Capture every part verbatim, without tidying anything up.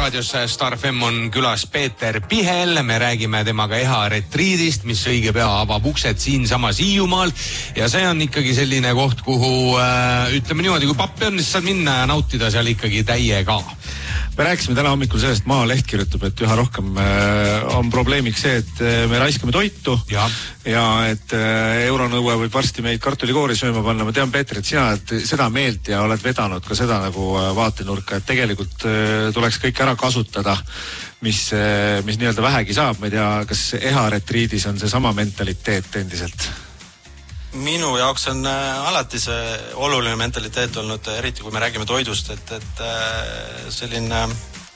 raadios Star F M on külas Peeter Pihel. Me räägime temaga Eha retriidist, mis õige pea avab uksed siinsamas Hiiumaal. Ja see on ikkagi selline koht, kuhu äh, ütleme niimoodi, kui pappi on, siis saad minna ja nautida seal ikkagi täiega. Me rääkisime täna hommikul sellest, Maaleht kirjutab, et üha rohkem äh, on probleemiks see, et äh, me raiskame toitu ja, ja et äh, euronõue võib varsti meid kartulikoori sööma panna. Ma tean, Peeter, et sina oled seda meelt ja oled vedanud ka seda nagu äh, vaatenurka, et tegelikult äh, tuleks kõik ära kasutada, mis, äh, mis nii-öelda vähegi saab. Ma ei tea, kas Eha retriidis on see sama mentaliteet endiselt? Minu jaoks on äh, alati see oluline mentaliteet olnud, eriti kui me räägime toidust, et, et äh, selline,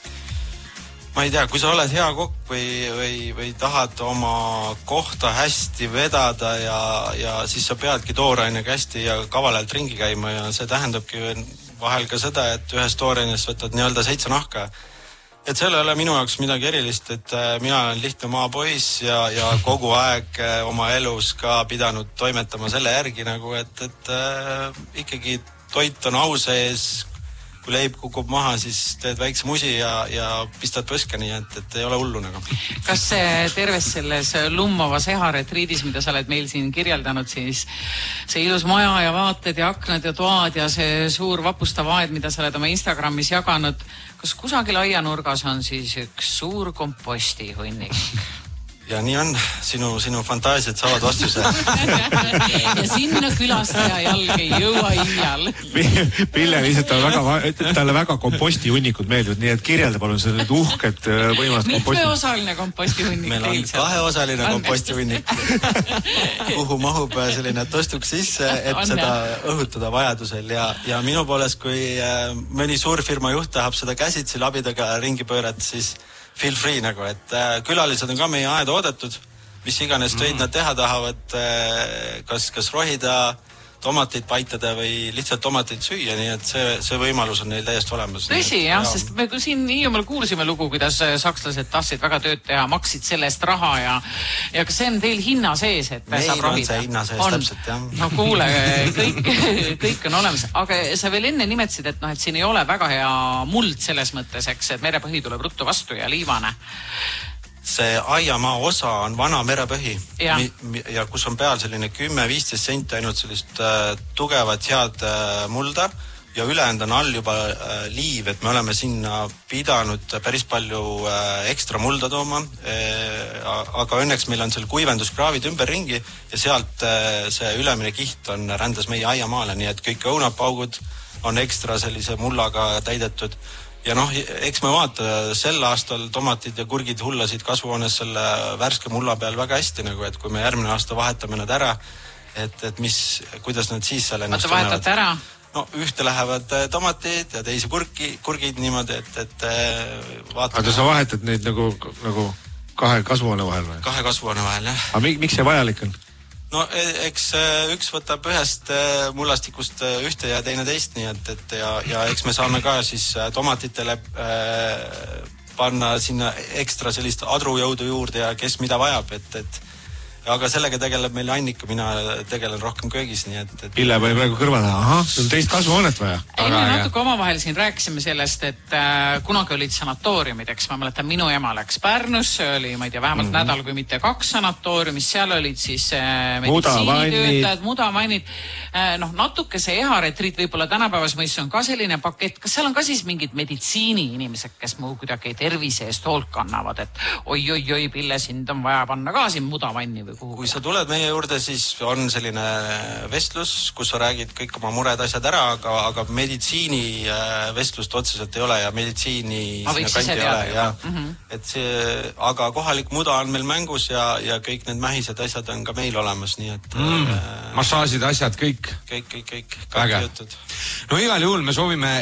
ma ei tea, kui sa oled hea kokk või, või, või tahad oma kohta hästi vedada ja, ja siis sa peadki toorainega hästi ja kavalalt ringi käima ja see tähendabki vahel ka seda, et ühes toorainest võtad nii-öelda seitse nahka. Et seal ei ole minu jaoks midagi erilist, et mina olen lihtne maapoiss ja, ja kogu aeg oma elus ka pidanud toimetama selle järgi nagu, et, et äh, ikkagi toit on au sees, kui leib kukub maha, siis teed väikse musi ja, ja pistad põske, nii et, et ei ole hullu nagu. Kas see terves selles lummavas Eha retriidis, mida sa oled meil siin kirjeldanud, siis see ilus maja ja vaated ja aknad ja toad ja see suur vapustav aed, mida sa oled oma Instagramis jaganud, kas kusagil aianurgas on siis üks suur kompostihunnik? Ja nii on, sinu, sinu fantaasiad saavad vastuse. Ja sinna külastaja jalg ei jõua iial. Pille lihtsalt on väga, talle väga kompostihunnikud meeldivad, nii et kirjelda palun see nüüd uhked võimast komposti. Mitmeosaline kompostihunnik. Meil on kaheosaline kompostihunnik, kuhu mahub selline tostuk sisse, et on, seda jah. Õhutada vajadusel. Ja, ja minu poolest, kui mõni suur firma juht tahab seda käsitsi labidega ringi pöörata, siis feel free nagu, et äh, külalised on ka meie aeda oodatud, mis iganes töid mm. nad teha tahavad, äh, kas, kas rohida, tomateid paitada või lihtsalt tomateid süüa, nii et see, see võimalus on neil täiesti olemas. Tõsi, jah, ja... sest me siin Hiiumaal kuulsime lugu, kuidas sakslased tahtsid väga tööd teha, maksid sellest raha ja, ja kas see on teil hinna sees, et meil saab rohida? Meil on see hinna sees, on. Täpselt, jah. No kuule, kõik, kõik on olemas, aga sa veel enne nimetasid, et, no, et siin ei ole väga hea muld selles mõttes, eks, et merepõhi tuleb ruttu vastu ja liivane. See aiamaa osa on vana merepõhi ja, mi, ja kus on peal selline kümme viisteist senti ainult sellist äh, tugevat head äh, mulda ja ülejäänud on all juba äh, liiv, et me oleme sinna pidanud päris palju äh, ekstra mulda tooma, äh, aga õnneks meil on seal kuivenduskraavid ümberringi ja sealt äh, see ülemine kiht on rändas meie aiamaale, nii et kõik õunapaugud on ekstra sellise mullaga täidetud. Ja noh, eks me vaata, sel aastal tomatid ja kurgid hullasid kasvuhoones selle värske mulla peal väga hästi, nagu, et kui me järgmine aasta vahetame nad ära, et, et mis, kuidas nad siis seal ennast tunnevad. Vaata vahetate ära? No, ühte lähevad tomatid ja teisi kurgi, kurgid niimoodi, et, et vaatame. Aga sa vahetad neid nagu, nagu kahe kasvuhoone vahel või? Kahe kasvuhoone vahel, jah. Aga miks see vajalik on? No eks üks võtab ühest mullastikust ühte ja teine teist, nii et, et ja, ja eks me saame ka siis tomatitele äh, panna sinna ekstra sellist adrujõudu juurde ja kes mida vajab, et, et aga sellega tegeleb meil Annika, mina tegelen rohkem köögis, nii et... et... Pille või praegu kõrval, aha, see on teist kasvuhoonet vaja. Ei, me natuke omavahel siin rääkisime sellest, et äh, kunagi olid sanatooriumid, eks ma mäletan, minu ema läks Pärnusse, oli, ma ei tea, vähemalt mm-hmm. nädal, kui mitte kaks sanatooriumis, seal olid siis äh, meditsiinitöötajad, mudavannid, äh, noh, natuke see Eha retriit võib-olla tänapäevas mõistus on ka selline pakett, kas seal on ka siis mingid meditsiini inimesed, kes mu kuidagi tervise eest hoolt kannavad, et oi-oi-oi, Pille, sind on vaja panna ka siin mudavanni või kuhu? Kui sa tuled meie juurde, siis on selline vestlus, kus sa räägid kõik oma mured asjad ära, aga, aga meditsiini vestlust otseselt ei ole ja meditsiini sinna kanti ei ole. Ja, mm-hmm. et see, aga kohalik muda on meil mängus ja, ja kõik need mähised asjad on ka meil olemas, nii et... Mm, äh, massaasid, asjad, kõik? Kõik, kõik, kõik. kõik jutud. No igal juhul me soovime